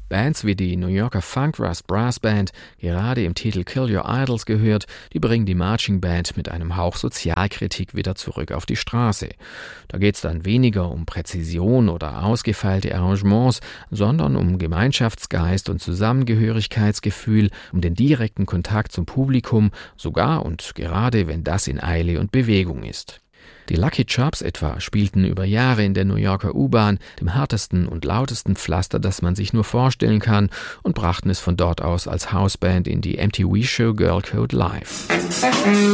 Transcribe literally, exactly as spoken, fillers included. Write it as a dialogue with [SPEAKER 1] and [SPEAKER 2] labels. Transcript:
[SPEAKER 1] Bands wie die New Yorker Funkrush Brass Band, gerade im Titel Kill Your Idols gehört, die bringen die Marching Band mit einem Hauch Sozialkritik wieder zurück auf die Straße. Da geht's dann weniger um Präzision oder ausgefeilte Arrangements, sondern um Gemeinschaftsgeist und Zusammengehörigkeitsgefühl, um den direkten Kontakt zum Publikum, sogar und gerade wenn das in Eile und Bewegung ist. Die Lucky Charms etwa spielten über Jahre in der New Yorker U-Bahn, dem härtesten und lautesten Pflaster, das man sich nur vorstellen kann, und brachten es von dort aus als Hausband in die M T V-Show Girl Code Live.